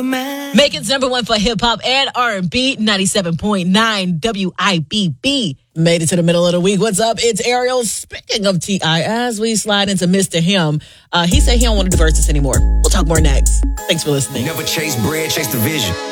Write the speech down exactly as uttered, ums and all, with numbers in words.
Making number one for hip hop and R and B, ninety-seven point nine W I B B. Made it to the middle of the week. What's up? It's Ariel. Speaking of T I, as we slide into Mister Him, uh, he said he don't want to diverse this anymore. We'll talk more next. Thanks for listening. Never chase bread, chase the vision.